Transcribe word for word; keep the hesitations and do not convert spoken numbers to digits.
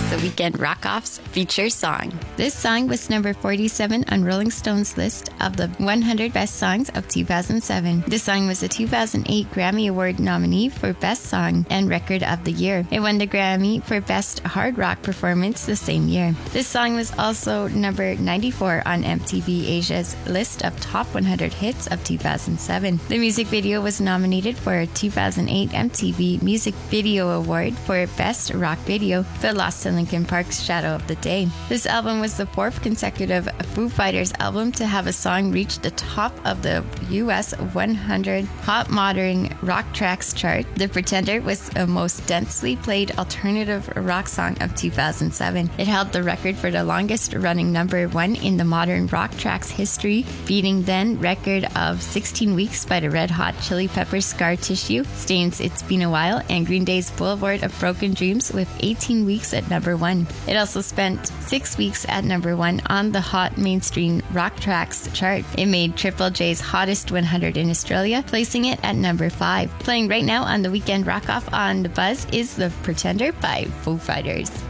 the Weekend Rock-Off's feature song. This song was number forty-seven on Rolling Stone's list of the one hundred best songs of two thousand seven. This song was a two thousand eight Grammy Award nominee for Best Song and Record of the Year. It won the Grammy for Best Hard Rock Performance the same year. This song was also number ninety-four on M T V Asia's list of Top one hundred Hits of two thousand seven. The music video was nominated for a two thousand eight M T V Music Video Award for Best Rock Video, but lost to Linkin Park's Shadow of the Day. This album was the fourth consecutive Foo Fighters album to have a song reach the top of the U S one hundred Hot Modern Rock Tracks chart. The Pretender was the most densely played alternative rock song of two thousand seven. It held the record for the longest running number one in the modern rock tracks history, beating then record of sixteen weeks by the Red Hot Chili Peppers' Scar Tissue, Stain's It's Been a While, and Green Day's Boulevard of Broken Dreams with eighteen weeks at number one. It also spent six weeks at number one on the Hot Mainstream Rock Tracks chart. It made Triple J's Hottest one hundred in Australia, placing it at number five. Playing right now on the Weekend Rock-Off on The Buzz is The Pretender by Foo Fighters.